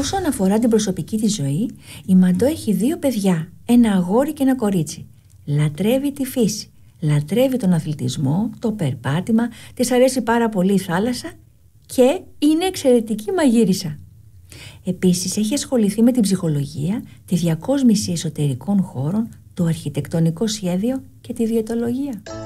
Όσον αφορά την προσωπική της ζωή, η Μαντό έχει 2 παιδιά, ένα αγόρι και ένα κορίτσι. Λατρεύει τη φύση, λατρεύει τον αθλητισμό, το περπάτημα, της αρέσει πάρα πολύ η θάλασσα και είναι εξαιρετική μαγείρισα. Επίσης έχει ασχοληθεί με την ψυχολογία, τη διακόσμηση εσωτερικών χώρων, το αρχιτεκτονικό σχέδιο και τη διαιτολογία.